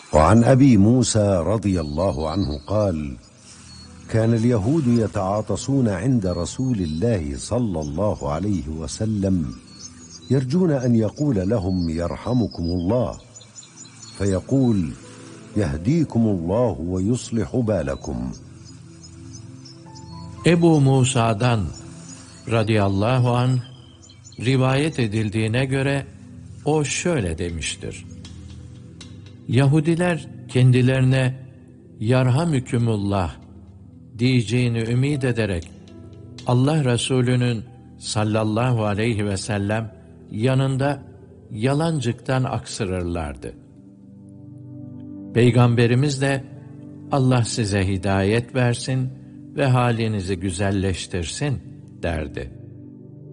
وعن أبي موسى رضي الله عنه قال: كان اليهود يتعاطسون عند رسول الله صلى الله عليه وسلم يرجون أن يقول لهم يرحمكم الله، فيقول: يهديكم الله ويصلح بالكم. Ebu Musa'dan radıyallahu anh rivayet edildiğine göre o şöyle demiştir: Yahudiler kendilerine yarhamükümullah diyeceğini ümid ederek Allah Resulü'nün sallallahu aleyhi ve sellem yanında yalancıktan aksırırlardı. Peygamberimiz de Allah size hidayet versin ve halinizi güzelleştirsin derdi.